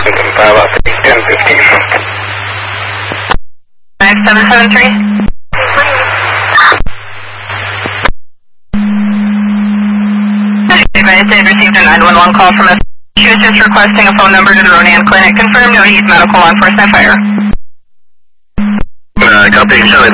5773. Advised they had received a 911 call from us. She was just requesting a phone number to the Ronan Clinic. Confirm no need medical law enforcement fire. Copy, Charlie.